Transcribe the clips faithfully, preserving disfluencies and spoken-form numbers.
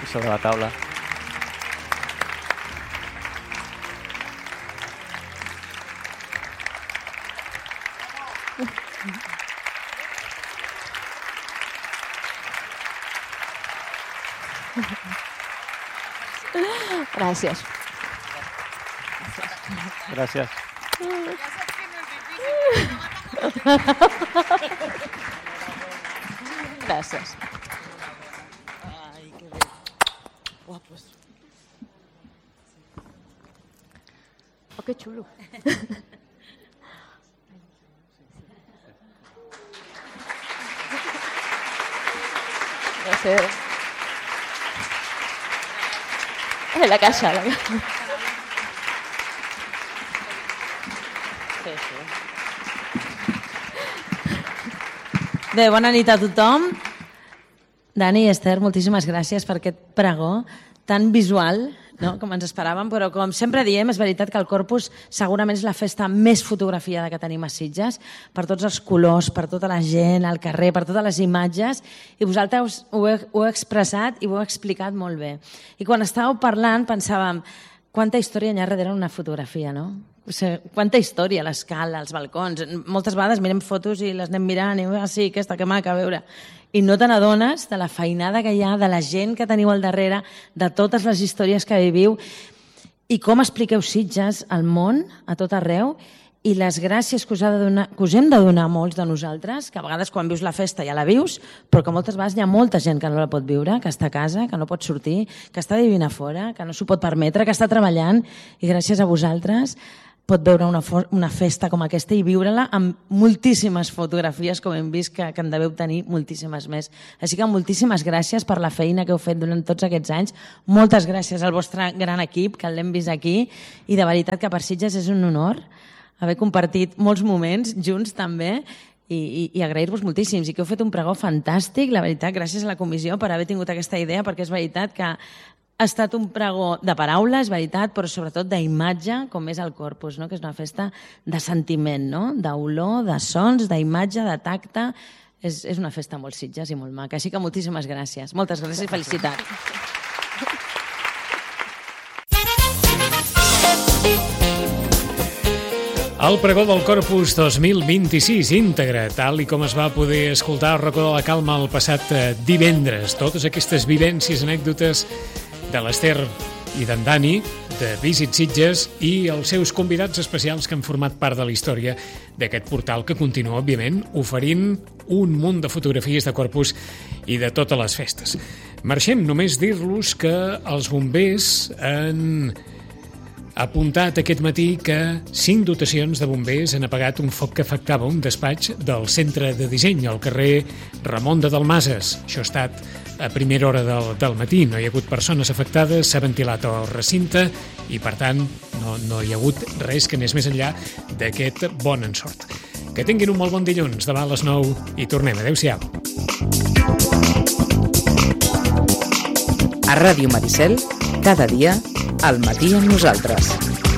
sobre la taula. Gràcies. Gràcies. Gràcies. Ai, que bé. Guapos. Oh, que xulo. Gràcies. Eh, la caixa, la caixa. Sí, sí. Bé, bona nit a tothom. Dani i Esther, moltíssimes gràcies per aquest pregó tan visual, no?, com ens esperàvem, però com sempre diem, és veritat que el Corpus segurament és la festa més fotografiada que tenim a Sitges, per tots els colors, per tota la gent al carrer, per totes les imatges, i vosaltres ho, he, ho heu expressat i ho heu explicat molt bé. I quan estàveu parlant pensàvem quanta història hi ha darrere una fotografia, no? O sigui, quanta història, l'escala, els balcons. Moltes vegades mirem fotos i les anem mirant i ah, sí, aquesta, que maca, a veure. I no te n'adones de la feinada que hi ha, de la gent que teniu al darrere, de totes les històries que viviu i com expliqueu Sitges al món, a tot arreu, i les gràcies que us, ha de donar, que us hem de donar molts de nosaltres, que a vegades quan vius la festa ja la vius, però que moltes vegades hi ha molta gent que no la pot viure, que està a casa, que no pot sortir, que està vivint a fora, que no s'ho pot permetre, que està treballant, i gràcies a vosaltres pot veure una, una festa com aquesta i viure-la amb moltíssimes fotografies, com hem vist, que, que en deveu tenir moltíssimes més. Així que moltíssimes gràcies per la feina que heu fet durant tots aquests anys. Moltes gràcies al vostre gran equip, que l'hem vist aquí, i de veritat que per Sitges és un honor haver compartit molts moments junts també, i, i, i agrair-vos moltíssims, i que heu fet un pregó fantàstic, la veritat, gràcies a la comissió per haver tingut aquesta idea, perquè és veritat que ha estat un pregó de paraules, veritat, però sobretot d'imatge, com és el Corpus, no? Que és una festa de sentiment, no? D'olor, de sons, d'imatge, de tacte. És, és una festa molt Sitges i molt maca. Així que moltíssimes gràcies. Moltes gràcies i felicitats. El pregó del Corpus dos mil vint-i-sis íntegre, tal i com es va poder escoltar al racó de la calma el passat divendres. Totes aquestes vivències, anècdotes de l'Esther i d'en Dani, de Visit Sitges, i els seus convidats especials que han format part de la història d'aquest portal que continua, òbviament, oferint un munt de fotografies de Corpus i de totes les festes. Marxem, només dir-los que els bombers han apuntat aquest matí que cinc dotacions de bombers han apagat un foc que afectava un despatx del centre de disseny al carrer Ramon de Dalmases. Això ha estat a primera hora del, del matí. No hi ha hagut persones afectades, s'ha ventilat el recinte i, per tant, no, no hi ha hagut res que anés més enllà d'aquest bon ensort. Que tinguin un molt bon dilluns. Demà a les nou i tornem. Adéu-siau. A Ràdio Maricel, cada dia, al matí amb nosaltres.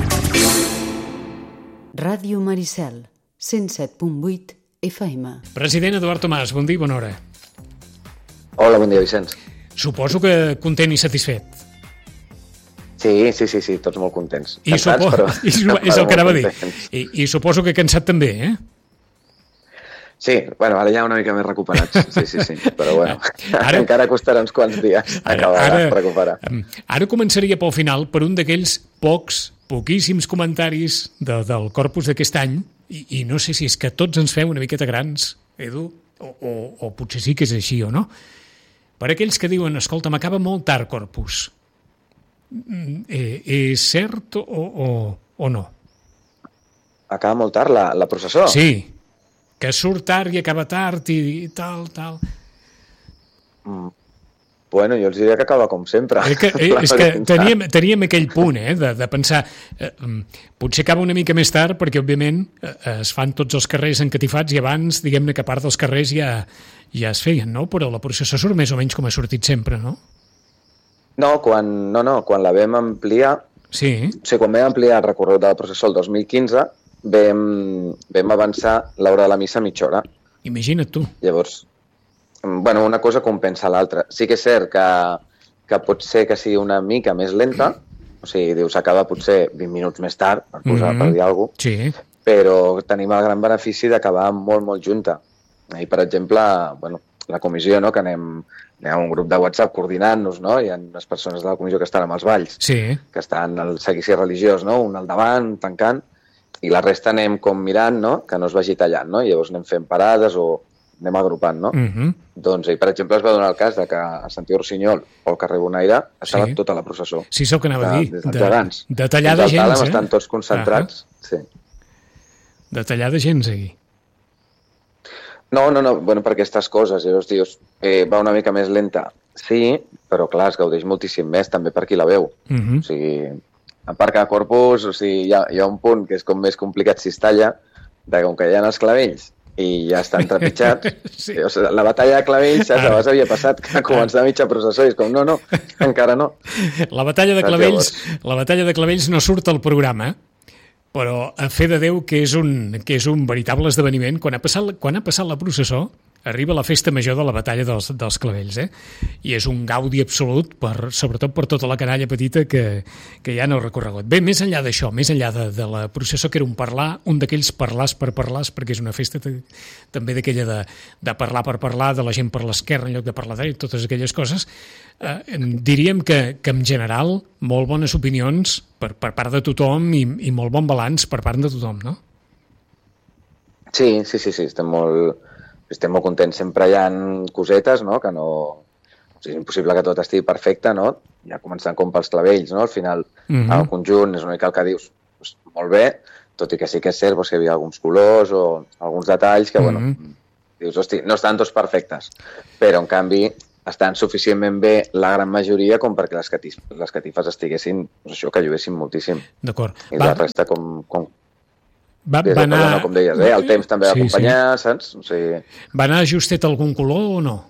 Ràdio Maricel, cent set punt vuit F M. President Eduard Tomàs, bon dia i bona hora. Hola, bon dia, Vicenç. Suposo que content i satisfet. Sí, sí, sí, sí, tots molt contents. I Cansats, supo... però... I su... És el que anava a dir. I, I suposo que cansat també, eh? Sí, bueno, ara ja una mica més recuperats. Sí, sí, sí, però bueno, ara... encara costarà uns quants dies acabar ara, de recuperar. Ara començaria pel final per un d'aquells pocs, poquíssims comentaris de, del Corpus d'aquest any, i, i no sé si és que tots ens feu una miqueta grans, Edu, o, o, o potser sí que és així o no. Per aquells que diuen, escolta, m'acaba molt tard Corpus, eh, és cert o, o, o no? Acaba molt tard la, la processó? Sí, que surt tard i acaba tard i, i tal, tal. Mm. Bueno, jo els diria que acaba com sempre. Eh, que, eh, és que teníem, teníem aquell punt, eh, de, de pensar, eh, potser acaba una mica més tard perquè, òbviament, eh, es fan tots els carrers encatifats i abans, diguem-ne que part dels carrers ja, ja es feien, no? Però la processó surt més o menys com ha sortit sempre, no? No, quan, no, no, quan la vam ampliar, sí. O sigui, quan vam ampliar el recorregut de la processó el dos mil quinze, vam, vam avançar l'hora de la missa a mitja hora. Imagina't tu. Llavors, bueno, una cosa compensa l'altra. Sí que és cert que que pot ser que sigui una mica més lenta, o sigui, dius, acaba potser vint minuts més tard, per posar, mm-hmm. per dir alguna cosa, sí. però tenim el gran benefici d'acabar molt, molt junta. I, per exemple, bueno, la comissió, no?, que anem, anem a un grup de WhatsApp coordinant-nos, no?, hi ha unes persones de la comissió que estan amb els balls, sí. que estan al seguici religiós, no?, un al davant, tancant, i la resta anem com mirant, no?, que no es vagi tallant, no?, i llavors anem fent parades o anem agrupant, no? Mm-hmm. Doncs, i, per exemple, es va donar el cas de que a Santiago Rossinyol o al carrer Bonaire estava sí. tota la processó. Sí, és el que anava a dir. De, de, de tallar de gens, eh? Estan tots concentrats, uh-huh. sí. De tallar de gens, aquí. No, no, no, bueno, per aquestes coses, llavors dius, eh, va una mica més lenta, sí, però clar, es gaudeix moltíssim més també per qui la veu. Mm-hmm. O sigui, a part que a Corpus, o sigui, hi ha, hi ha un punt que és com més complicat si es talla, de com que hi ha els clavells i ja estan trepitjats. Sí. O sigui, la batalla de clavells, saps? Abans havia passat que començava mitja processó i és com, no, no, encara no. La batalla de clavells, la batalla de clavells no surt al programa, però a fe de Déu que és un, que és un veritable esdeveniment. Quan ha passat, quan ha passat la processó, arriba la festa major de la batalla dels, dels clavells, eh? I és un gaudi absolut, per, sobretot per tota la canalla petita que, que hi ha en el recorregut. Bé, més enllà d'això, més enllà de, de la processó, que era un parlar, un d'aquells parlars per parlars, perquè és una festa t- també d'aquella de, de parlar per parlar, de la gent per l'esquerra en lloc de parlar d'ell, totes aquelles coses, eh, diríem que, que en general molt bones opinions per, per part de tothom i, i molt bon balanç per part de tothom, no? Sí, sí, sí, sí, estem molt... Estem molt contents. Sempre hi ha cosetes, no?, que no... O sigui, és impossible que tot estigui perfecte, no? Ja començant com pels clavells, no? Al final, mm-hmm. el conjunt és una mica el que dius, doncs, molt bé, tot i que sí que és cert doncs, que hi havia alguns colors o alguns detalls que, mm-hmm. bueno, dius, hosti, no estan tots perfectes, però, en canvi, estan suficientment bé la gran majoria com perquè les, catif- les catifes estiguessin, doncs això, que lluessin moltíssim. D'acord. I Va. La resta com... com... Va, va anar... Perdona, com deies, eh? El temps també va sí, acompanyar, sí. saps? O sigui... Va anar justet algun color o no?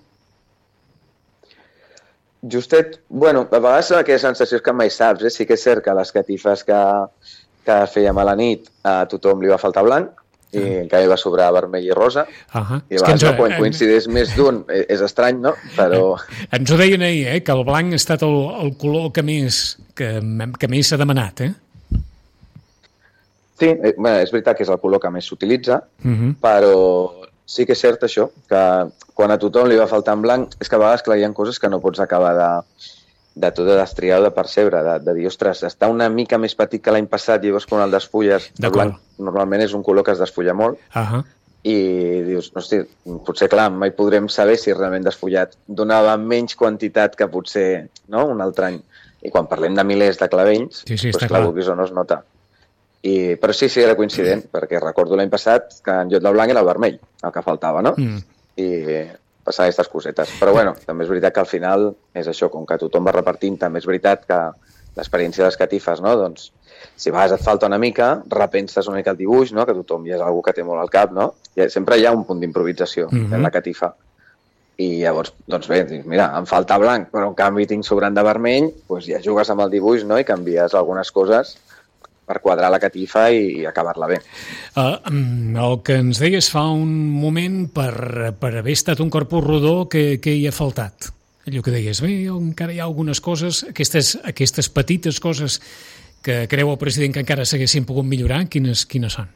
Justet, bueno, a vegades són aquelles sensacions que mai saps, eh? Sí que és cert que les catifes que, que fèiem a la nit a tothom li va faltar blanc i uh-huh. en canvi va sobrar vermell i rosa. Uh-huh. I a vegades, no, quan coincideix més d'un és estrany, no? Però... Ens ho deien ahir, eh? Que el blanc ha estat el, el color que més, que, que més s'ha demanat, eh? Sí, eh, bueno, és veritat que és el color que més s'utilitza, uh-huh. però sí que és cert això, que quan a tothom li va faltar en blanc, és que a vegades clar, hi ha coses que no pots acabar de, de tot de destriar o de percebre, de, de dir, ostres, està una mica més petit que l'any passat i llavors quan el despulles, el blanc normalment és un color que es desfulla molt, uh-huh. i dius, hosti, potser clar, mai podrem saber si realment despullat donava menys quantitat que potser no? Un altre any. I quan parlem de milers de clavells, sí, sí, doncs clar, clar. O no es nota. I, però sí, sí, era coincident, mm. perquè recordo l'any passat que en lloc del blanc era el vermell, el que faltava, no? Mm. I passar aquestes cosetes. Però bueno, també és veritat que al final és això, com que tothom va repartint, també és veritat que l'experiència de les catifes, no? Doncs, si a vegades et falta una mica, repenses una mica el dibuix, no? Que tothom ja és algú que té molt al cap, no? I sempre hi ha un punt d'improvisació mm-hmm. en la catifa. I llavors, doncs bé, dius, mira, em falta blanc, però en canvi tinc sobrant de vermell, doncs ja jugues amb el dibuix, no? I canvies algunes coses per quadrar la catifa i, i acabar-la bé. Uh, el que ens deies fa un moment, per, per haver estat un corpus rodó, que, que hi ha faltat? Allò que deies, bé, encara hi ha algunes coses, aquestes, aquestes petites coses que creu el president que encara s'haguessin pogut millorar, quines, quines són?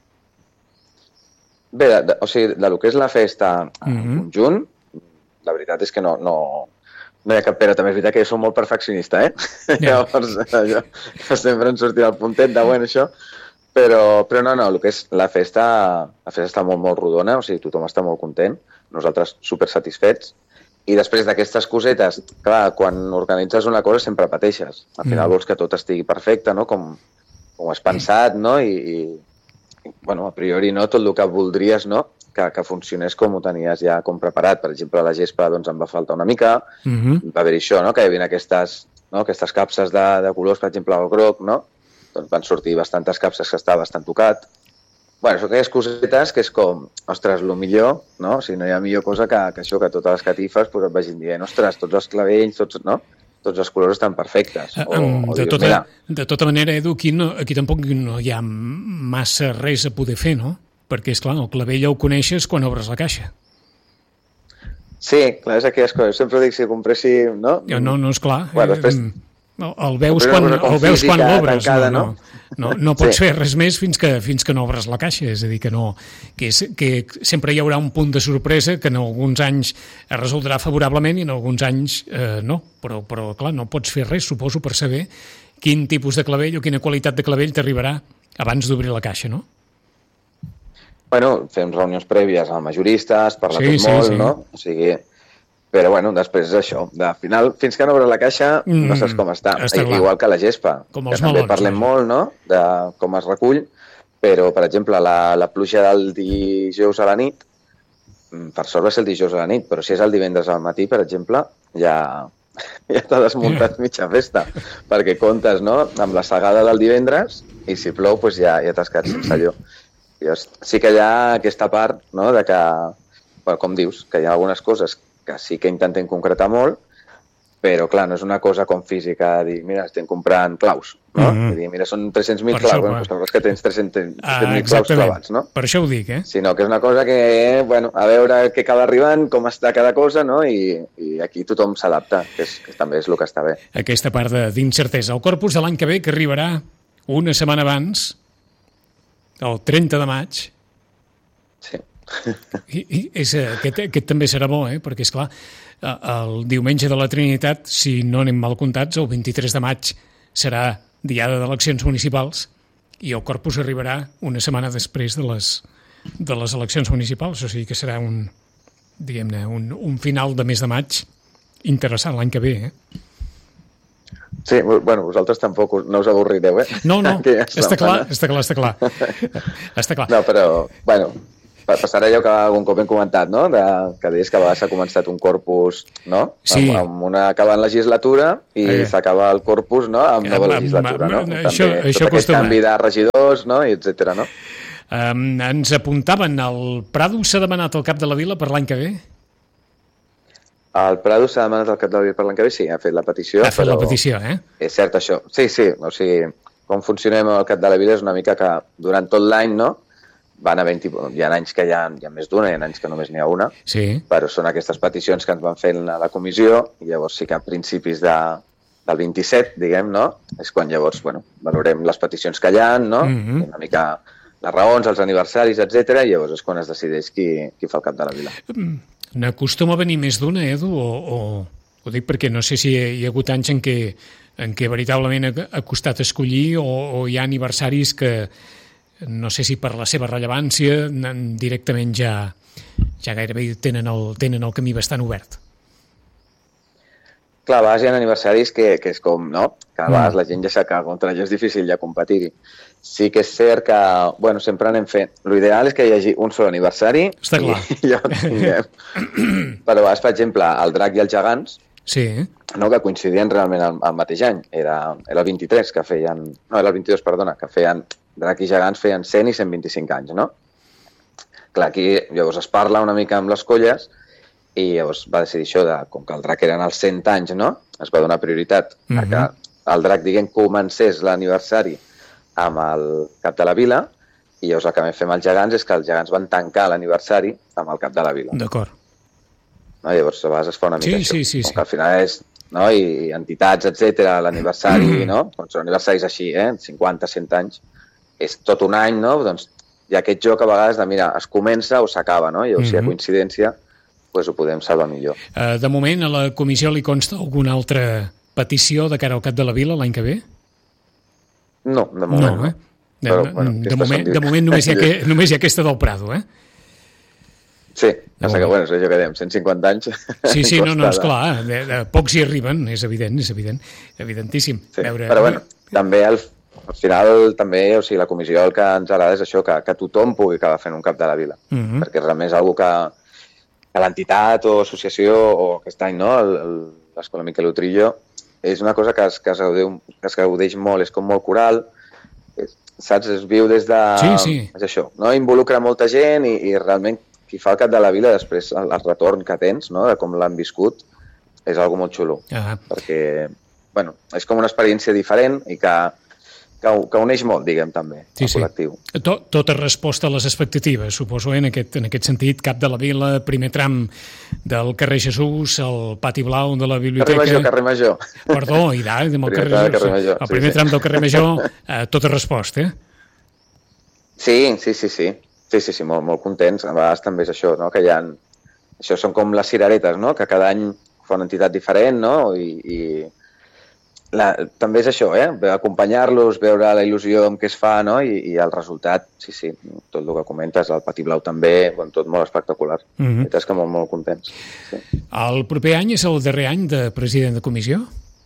Bé, de, de, o sigui, de lo que és la festa en mm-hmm. conjunt, la veritat és que no... no... No hi ha cap pera, també és veritat que jo soc molt perfeccionista, eh? Yeah. Llavors, jo, jo sempre em sortia el puntet de, bueno, això, però, però no, no, el que és la festa, la festa està molt, molt rodona, o sigui, tothom està molt content, nosaltres super satisfets, i després d'aquestes cosetes, clar, quan organitzes una cosa sempre pateixes, al final mm. vols que tot estigui perfecte, no?, com, com has pensat, no?, i, i, bueno, a priori, no, tot el que voldries, no?, Que, que funcionés com ho tenies ja com preparat. Per exemple, a la gespa doncs, em va faltar una mica, mm-hmm. va haver-hi això, no? Que hi havia aquestes, no? aquestes capses de, de colors, per exemple, el groc, no? Doncs van sortir bastantes capses que estava bastant tocat. Bueno, són aquelles cosetes que és com, ostres, el millor, no? O sigui, no hi ha millor cosa que, que això, que totes les catifes pues, et vagin dient, ostres, tots els clavells, tots, no? Tots els colors estan perfectes. O, um, o de, dius, tota, mira... de tota manera, Edu, aquí, no, aquí tampoc no hi ha massa res a poder fer, no? Perquè, és clar, el clavell ja ho coneixes quan obres la caixa. Sí, clar, és aquelles coses. Sempre dic, si compréssi... No, no, no, no és clar. Bueno, després... No, el veus quan, el veus quan l'obres, tancada, no, no, no, no pots sí. fer res més fins que, fins que no obres la caixa, és a dir, que, no, que, és, que sempre hi haurà un punt de sorpresa que en alguns anys es resoldrà favorablement i en alguns anys eh, no, però, però clar, no pots fer res, suposo, per saber quin tipus de clavell o quina qualitat de clavell t'arribarà abans d'obrir la caixa, no? Bueno, fem reunions prèvies amb majoristes, parla sí, tot sí, molt, sí. no? O sigui... Però, bueno, després és això. De final, fins que no obres la caixa, mm, no saps com està. està Igual que la gespa, com que els també melons, parlem no? molt, no?, de com es recull, però, per exemple, la, la pluja del dijous a la nit, per sort va ser el dijous a la nit, però si és el divendres al matí, per exemple, ja, ja t'ha desmuntat mitja festa, perquè comptes, no?, amb la segada del divendres, i si plou, doncs ja, ja t'has quedat sense allò. Llavors, sí que hi ha aquesta part, no?, de que, bueno, com dius, que hi ha algunes coses que sí que intentem concretar molt, però, clar, no és una cosa com física, dir, mira, estem comprant claus, no? Mm -hmm. Dir, mira, són tres-cents mil claus, bueno, doncs és que tens tres-cents mil ah, claus clavats, no? Per això ho dic, eh? Sinó que és una cosa que, bueno, a veure què acaba arribant, com està cada cosa, no? I, i aquí tothom s'adapta, que, és, que també és el que està bé. Aquesta part d'incertesa. El corpus de l'any que ve, que arribarà una setmana abans, el trenta de maig. Sí. I, i és, aquest, aquest també serà bo, eh? Perquè, és clar, el diumenge de la Trinitat, si no anem mal comptats, el vint-i-tres de maig serà diada d'eleccions municipals i el corpus arribarà una setmana després de les, de les eleccions municipals, o sigui que serà un, diguem-ne, un, un final de mes de maig interessant l'any que ve, eh? Sí, bueno, vosaltres tampoc no us avorrireu, eh? No, no, està clar, està clar, està clar. Està clar. No, però, bueno, passarà allò que algun cop hem comentat, no? De, que deies que a vegades s'ha començat un corpus, no? Sí. Amb, amb una acabant legislatura i eh. s'acaba el corpus, no? Amb nova amb, legislatura, no? Amb, això, també, això tot aquest acostuma. canvi de regidors, no? I etcètera, no? Um, ens apuntaven, el Prado s'ha demanat al cap de la vila per l'any que ve? El Prado s'ha demanat al cap de la vila per l'any que ve, sí, ha fet la petició. Ha fet la petició, eh? És cert, això. Sí, sí, o sigui, com funcionem al cap de la vila és una mica que durant tot l'any, no?, van havent, hi ha anys que hi ha, hi ha més d'una, hi ha anys que només n'hi ha una, sí. Però són aquestes peticions que ens van fer a la comissió i llavors sí que a principis de, del vint-i-set, diguem, no? És quan llavors, bueno, valorem les peticions que hi ha, no? Mm-hmm. Una mica les raons, els aniversaris, etcètera, i llavors és quan es decideix qui, qui fa el cap de la vila. N'acostuma a venir més d'una, Edu, o, o ho dic perquè no sé si hi ha hagut anys en què, en què veritablement ha, ha costat escollir o, o hi ha aniversaris que no sé si per la seva rellevància directament ja, ja gairebé tenen el, tenen el camí bastant obert. Clar, a vegades hi ha aniversaris que, que és com, no? Que a vegades mm. la gent ja sap que contra allò és difícil ja competir-hi. Sí que és cert que, bueno, sempre anem fent... L'ideal és que hi hagi un sol aniversari. Està clar. I ja ho tinguem. Però a vegades, per exemple, el Drac i els Gegants, sí. no, que coincidien realment al, al mateix any. Era, era el vint-i-tres que feien... No, era el vint-i-dos, perdona, que feien... Drac i Gegants feien cent i cent vint-i-cinc anys, no? Clar, aquí llavors es parla una mica amb les colles i llavors va decidir això de, com que el Drac eren els cent anys, no? Es va donar prioritat mm-hmm. a que el Drac, diguem, comencés l'aniversari amb el cap de la vila i llavors el que vam fer amb els Gegants és que els Gegants van tancar l'aniversari amb el cap de la vila. D'acord. No? Llavors a vegades es fa una mica sí, això. Sí, sí, sí. Com que al final és... No? I entitats, etcètera, l'aniversari, mm. no? Quan són aniversaris així, eh? cinquanta, cent anys, és tot un any, no? Doncs hi ha aquest joc a vegades de, mira, es comença o s'acaba, no? I llavors, mm-hmm. si hi ha coincidència, doncs ho podem salvar millor. Uh, de moment, a la comissió li consta alguna altra petició de cara al cap de la vila l'any que ve? No, de moment no. no. Eh? De, Però, bueno, de, moment, de moment només hi, ha que, només hi ha aquesta del Prado, eh? Sí, passa que, bueno, és això que dèiem, cent cinquanta anys... Sí, sí, no, no, esclar, de, de pocs hi arriben, és evident, és evident, evidentíssim. Sí, Veure... però bueno, també al, al final, també, o sigui, la comissió el que ens agrada és això, que, que tothom pugui acabar fent un cap de la vila, uh-huh. perquè realment és una cosa que, que l'entitat o associació, o aquest any, no?, l'Escola Miquel Utrillo, és una cosa que es, que, es gaudeix, que es gaudeix molt, és com molt coral, és, saps, es viu des de... Sí, sí. És això, no? Involucra molta gent i, i realment qui fa el cap de la vila, després el, el retorn que tens, no?, de com l'han viscut, és algo molt xulo. Uh-huh. Perquè, bueno, és com una experiència diferent i que que, que uneix molt, diguem, també, sí, el sí. col·lectiu. Tot, tota resposta a les expectatives, suposo, eh? en, aquest, en aquest sentit, cap de la vila, primer tram del carrer Jesús, el pati blau de la biblioteca... Carrer Major, carrer Major. Perdó, i da, el primer carrer, tram, carrer Major. El primer sí, tram sí. del carrer Major, eh, tota resposta, eh? Sí, sí, sí, sí. Sí, sí, sí, molt, molt contents. A vegades també és això, no?, que hi ha... Això són com les cireretes, no?, que cada any fa una entitat diferent, no?, i... i... La, també és això, eh? Acompanyar-los, veure la il·lusió amb què es fa, no? I, i el resultat, sí, sí, tot el que comentes, el pati blau també, bueno, tot molt espectacular. Mm-hmm. És que molt, molt contents. Sí. El proper any és el darrer any de president de comissió?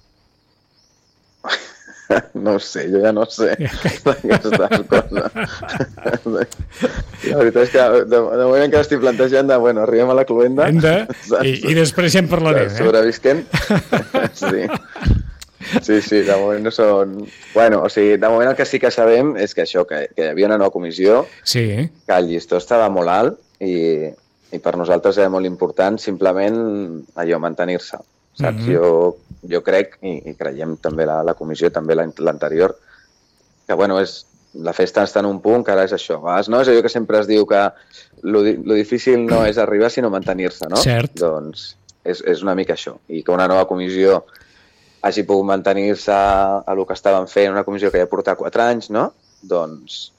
No ho sé, jo ja no sé aquestes coses. La veritat és que de, de moment encara estic plantejant de, bueno, arribem a la cluenda. De, i, I després ja en parlarem, eh? Sobrevisquent. Sí. Sí, sí, de moment no són... Bueno, o sigui, de moment el que sí que sabem és que això, que, que hi havia una nova comissió, sí, eh? que el llistó estava molt alt i, i per nosaltres era molt important simplement allò, mantenir-se. Saps? Mm-hmm. Jo, jo crec, i, i creiem també la, la comissió, també l'anterior, que bueno, és, la festa està en un punt que ara és això. A vegades no és allò que sempre es diu que lo, lo difícil no és arribar sinó mantenir-se, no? Cert. Doncs és, és una mica això. I que una nova comissió hagi pogut mantenir-se a lo que estaven fent, una comissió que ja porta quatre anys, no? Doncs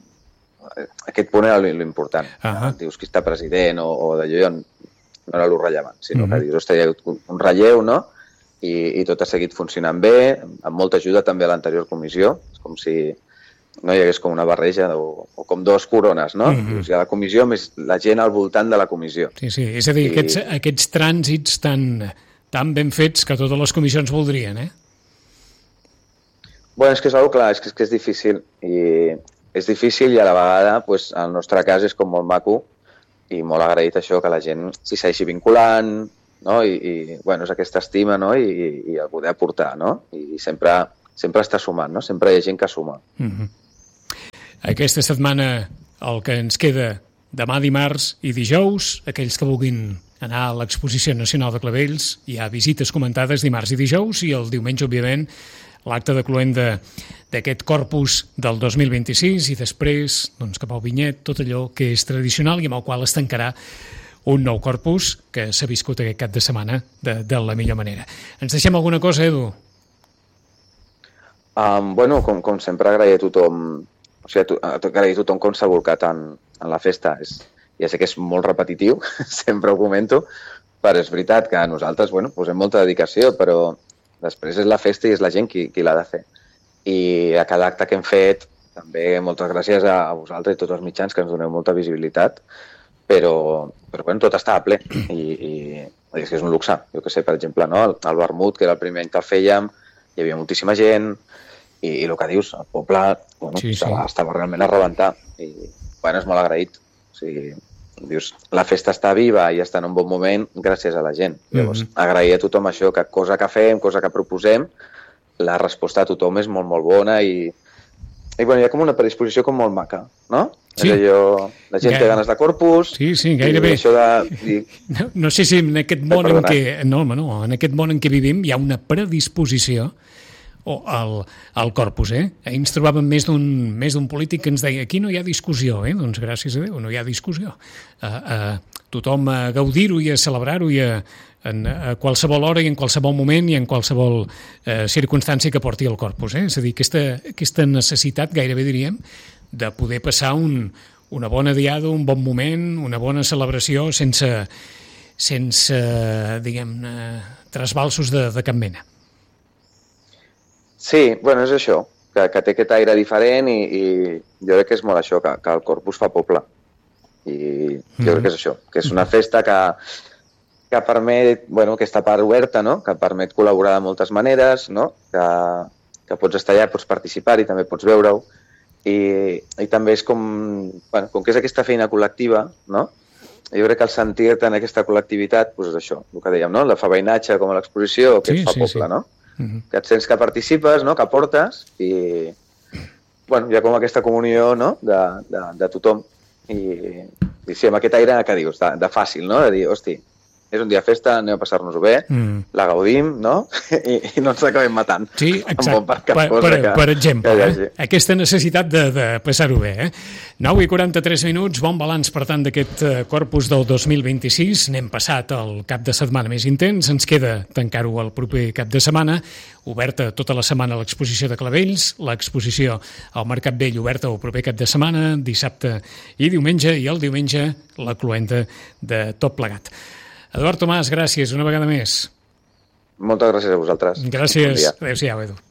aquest punt era l'important. Uh-huh. Dius qui està president o, o d'allò no era lo rellevant, sinó uh-huh. que dius, ostres, hi ha hagut un relleu, no? I, i tot ha seguit funcionant bé, amb molta ajuda també a l'anterior comissió. És com si no hi hagués com una barreja o, o com dos corones, no? Uh-huh. Dius, hi ha la comissió més la gent al voltant de la comissió. Sí, sí, és a dir, I... aquests, aquests trànsits tan... tan ben fets que totes les comissions voldrien, eh? Bueno, és que és algo clar, és que és, que és difícil. I és difícil i a la vegada, pues, el nostre cas és com molt maco i molt agraït això, que la gent s'hi segueixi vinculant, no? I, i bueno, és aquesta estima, no? I, i, i el poder aportar, no? I sempre, sempre està sumant, no? Sempre hi ha gent que suma. Mm-hmm. Aquesta setmana el que ens queda demà dimarts i dijous, aquells que vulguin anar a l'Exposició Nacional de Clavells, hi ha visites comentades dimarts i dijous i el diumenge, òbviament, l'acte de cloenda d'aquest corpus del dos mil vint-i-sis i després, doncs, cap al vinyet, tot allò que és tradicional i amb el qual es tancarà un nou corpus que s'ha viscut aquest cap de setmana de, de la millor manera. Ens deixem alguna cosa, Edu? Um, bueno, com, com sempre, agrair a tothom, o sigui, a agrair a tothom com s'ha volcat en, en la festa. És, ja sé que és molt repetitiu, sempre ho comento, però és veritat que nosaltres, bueno, posem molta dedicació, però després és la festa i és la gent qui, qui l'ha de fer. I a cada acte que hem fet, també moltes gràcies a, a vosaltres i tots els mitjans que ens doneu molta visibilitat, però, però bueno, tot està a ple i, i, i és que és un luxe. Jo que sé, per exemple, no? el, el vermut, que era el primer any que el fèiem, hi havia moltíssima gent i, i el que dius, el poble bueno, sí, sí. Estava, estava realment a rebentar i bueno, és molt agraït. O sigui, dius, la festa està viva i està en un bon moment gràcies a la gent. Llavors, mm-hmm. agrair a tothom això, que cosa que fem, cosa que proposem, la resposta a tothom és molt, molt bona i, i bueno, hi ha com una predisposició com molt maca, no? Sí. És allò, la gent Gai... té ganes de corpus... Sí, sí, gairebé. I això de... I... No, no sé si en aquest món en què... No, home, no, en aquest món en què vivim hi ha una predisposició o al, al corpus, eh? Ahir ens trobàvem més d'un més d'un polític que ens deia aquí no hi ha discussió, eh? Doncs gràcies a Déu, no hi ha discussió. Uh, uh, tothom a gaudir-ho i a celebrar-ho i a, en, a qualsevol hora i en qualsevol moment i en qualsevol uh, circumstància que porti el corpus, eh? És a dir, aquesta, aquesta necessitat, gairebé diríem, de poder passar un, una bona diada, un bon moment, una bona celebració sense, sense diguem-ne, trasbalsos de, de cap mena. Sí, bueno, és això, que, que té aquest aire diferent i, i jo crec que és molt això, que, que el corpus fa poble. I jo crec que és això, que és una festa que, que permet, bueno, aquesta part oberta, no? Que permet col·laborar de moltes maneres, no? Que, que pots estar allà, pots participar i també pots veure-ho. I, i també és com, bueno, com que és aquesta feina col·lectiva, no? Jo crec que el sentir-te en aquesta col·lectivitat, doncs és això, el que dèiem, no? La fa veïnatge com a l'exposició, que sí, et fa sí, poble, sí. No? Uh-huh. Que et sents que participes, no? Que aportes i bueno, hi ha com aquesta comunió, no? de, de, de tothom i, i sí, amb aquest aire que dius, de, de fàcil, no? De dir, hosti, és un dia festa, anem a passar-nos-ho bé, mm. la gaudim, no? I, i no ens acabem matant. Sí, exacte. Per, per, que, per exemple, eh? aquesta necessitat de, de passar-ho bé. Eh? nou i quaranta-tres minuts, bon balanç, per tant, d'aquest Corpus del dos mil vint-i-sis. N'hem passat el cap de setmana més intens, ens queda tancar-ho el proper cap de setmana, oberta tota la setmana l'exposició de Clavells, l'exposició al Mercat Vell oberta el proper cap de setmana, dissabte i diumenge, i el diumenge la cluenta de Tot Plegat. Eduard Tomàs, gràcies una vegada més. Moltes gràcies a vosaltres. Gràcies. Bon adéu-siau, Edu.